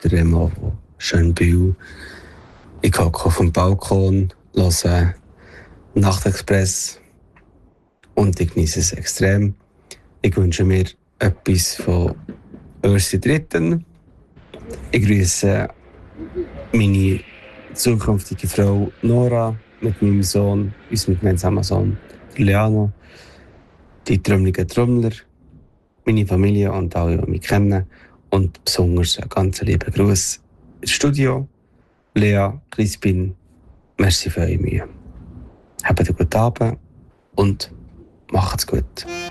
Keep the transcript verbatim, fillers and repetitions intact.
der Remo von Schönbühl. Ich hocke auf dem Balkon, höre Nachtexpress und ich genieße es extrem. Ich wünsche mir etwas von Ursi Dritten. Ich grüße meine zukünftige Frau Nora mit meinem Sohn, unserem gemeinsamen Sohn Leano, die trommeligen Trommler, meine Familie und alle, die mich kennen. Und besonders einen ganz lieben Gruß ins Studio. Lea, Crispin, merci für eure Mühe. Habt einen guten Abend und macht's gut.